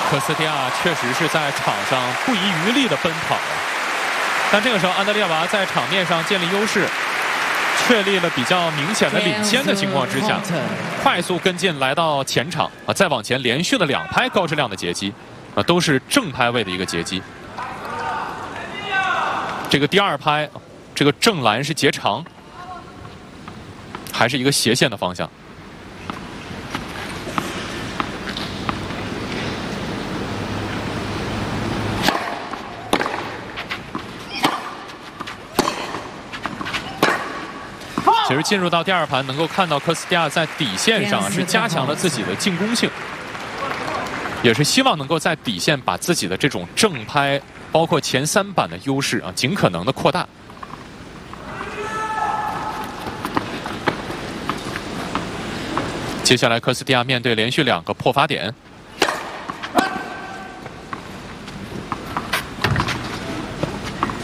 科斯蒂亚确实是在场上不遗余力的奔跑啊，但这个时候安德烈娃在场面上建立优势，确立了比较明显的领先的情况之下，快速跟进来到前场啊，再往前连续的2拍高质量的截击啊，都是正拍位的一个截击。这个第2拍，这个正篮是截长，还是一个斜线的方向。其实进入到第2盘，能够看到科斯蒂亚在底线上是加强了自己的进攻性，也是希望能够在底线把自己的这种正拍，包括前3板的优势啊，尽可能的扩大。接下来科斯蒂亚面对连续2个破发点。